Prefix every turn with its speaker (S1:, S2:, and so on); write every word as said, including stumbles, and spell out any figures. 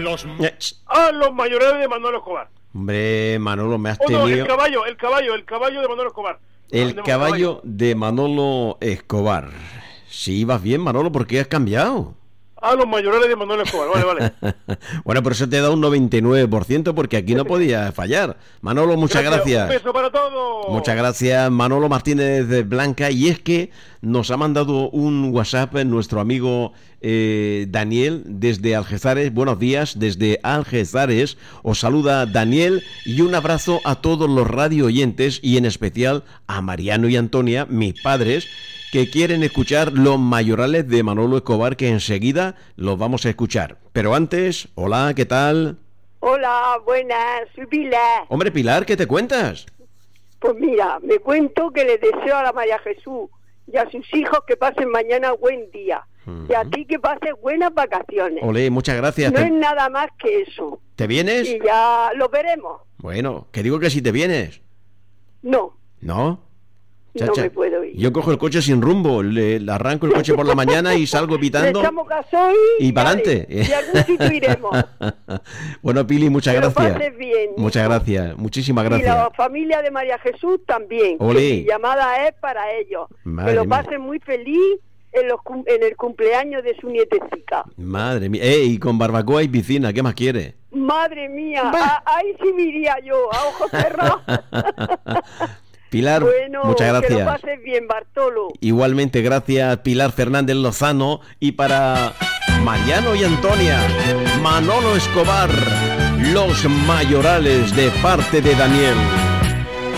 S1: los, a los mayorales de Manolo Escobar.
S2: Hombre, Manolo, me has
S1: oh, no,
S2: tenido...
S1: el caballo, el caballo, el caballo de Manolo Escobar.
S2: El caballo, caballo de Manolo Escobar. Sí, vas bien, Manolo, ¿por qué has cambiado?
S1: Ah, los mayorales de Manolo Escobar, vale, vale.
S2: Bueno, pero eso te da un noventa y nueve por ciento porque aquí no podía fallar. Manolo, muchas gracias.
S1: gracias. Un beso para todos.
S2: Muchas gracias, Manolo Martínez de Blanca. Y es que nos ha mandado un WhatsApp nuestro amigo eh, Daniel desde Algezares. Buenos días, desde Algezares. Os saluda Daniel y un abrazo a todos los radio oyentes y en especial a Mariano y Antonia, mis padres, que quieren escuchar los mayorales de Manolo Escobar, que enseguida los vamos a escuchar. Pero antes, hola, ¿qué tal?
S3: Hola, buenas, soy Pilar.
S2: Hombre, Pilar, ¿qué te cuentas?
S3: Pues mira, me cuento que le deseo a la María Jesús y a sus hijos que pasen mañana buen día. Uh-huh. Y a ti que pases buenas vacaciones.
S2: Olé, muchas gracias.
S3: No
S2: te...
S3: es nada más que eso.
S2: ¿Te vienes?
S3: Y ya lo veremos.
S2: Bueno, que digo que si te vienes.
S3: No.
S2: ¿No?
S3: Chacha, no me puedo ir.
S2: Yo cojo el coche sin rumbo, le, le arranco el coche por la mañana y salgo pitando.
S3: Le echamos gasoil
S2: y para adelante.
S3: Y a algún sitio iremos.
S2: Bueno, Pili, muchas
S3: que
S2: gracias.
S3: Lo pases bien.
S2: Muchas gracias, muchísimas gracias.
S3: Y la familia de María Jesús también.
S2: Olé.
S3: Que mi llamada es para ellos.
S2: Madre
S3: que lo
S2: mía.
S3: pasen muy feliz en, los, en el cumpleaños de su nietecita.
S2: Madre mía. Eh, y con barbacoa y piscina, ¿qué más quiere?
S3: Madre mía, a, ahí sí me iría yo, a ojos cerrados.
S2: Pilar,
S3: bueno,
S2: muchas gracias.
S3: Que lo pases bien, Bartolo.
S2: Igualmente, gracias, Pilar Fernández Lozano. Y para Mariano y Antonia, Manolo Escobar, los mayorales de parte de Daniel.